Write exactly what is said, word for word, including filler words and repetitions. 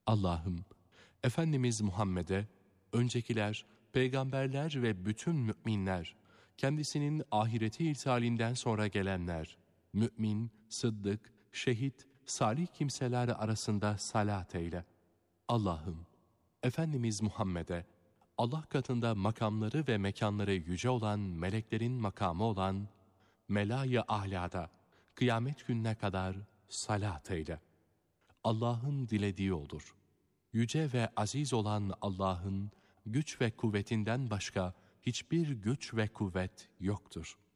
Allah'ım, Efendimiz Muhammed'e, öncekiler, peygamberler ve bütün müminler, kendisinin ahireti irtihalinden sonra gelenler, mümin, sıddık, şehit, salih kimseler arasında salat eyle. Allah'ım, Efendimiz Muhammed'e, Allah katında makamları ve mekanları yüce olan meleklerin makamı olan Mela-i Âlâ'da kıyamet gününe kadar salat eyle. Allah'ın dilediği olur. Yüce ve aziz olan Allah'ın güç ve kuvvetinden başka hiçbir güç ve kuvvet yoktur.